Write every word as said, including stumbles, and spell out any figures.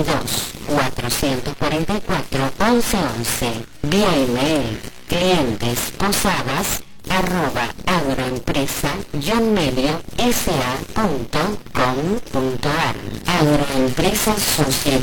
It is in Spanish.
veintidós, cuatrocientos cuarenta y cuatro, once once. Vía email, clientes posadas arroba agroempresa medio sa punto com punto ar. Agroempresa Sociedad